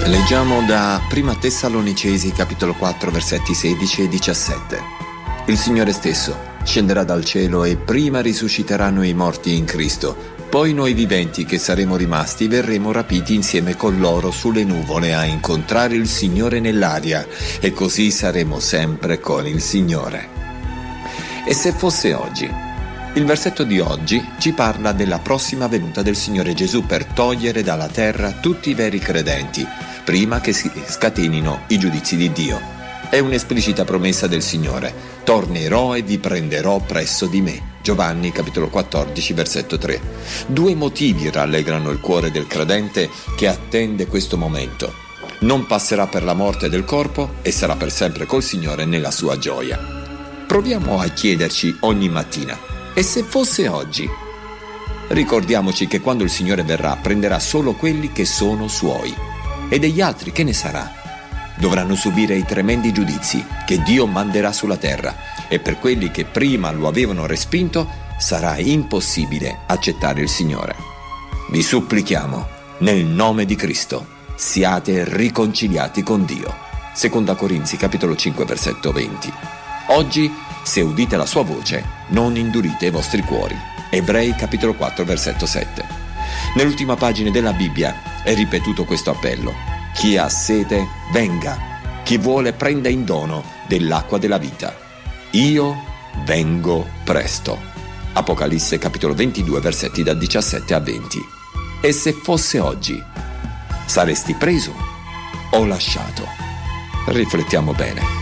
Leggiamo da Prima Tessalonicesi capitolo 4 versetti 16 e 17. Il Signore stesso scenderà dal cielo e prima risusciteranno i morti in Cristo, poi noi viventi che saremo rimasti verremo rapiti insieme con loro sulle nuvole a incontrare il Signore nell'aria e così saremo sempre con il Signore. E se fosse oggi? Il versetto di oggi ci parla della prossima venuta del Signore Gesù per togliere dalla terra tutti i veri credenti, prima che si scatenino i giudizi di Dio. È un'esplicita promessa del Signore: tornerò e vi prenderò presso di me. Giovanni capitolo 14 versetto 3. Due motivi rallegrano il cuore del credente che attende questo momento: non passerà per la morte del corpo e sarà per sempre col Signore nella sua gioia. Proviamo a chiederci ogni mattina: e se fosse oggi? Ricordiamoci che quando il Signore verrà prenderà solo quelli che sono suoi. E degli altri che ne sarà? Dovranno subire i tremendi giudizi che Dio manderà sulla terra, e per quelli che prima lo avevano respinto sarà impossibile accettare il Signore. Vi supplichiamo, nel nome di Cristo, siate riconciliati con Dio. Seconda Corinzi capitolo 5 versetto 20. Oggi, se udite la sua voce, non indurite i vostri cuori. Ebrei capitolo 4 versetto 7. Nell'ultima pagina della Bibbia è ripetuto questo appello: chi ha sete venga, chi vuole prenda in dono dell'acqua della vita. Io vengo presto. Apocalisse capitolo 22 versetti da 17 a 20. E se fosse oggi, saresti preso o lasciato? Riflettiamo bene.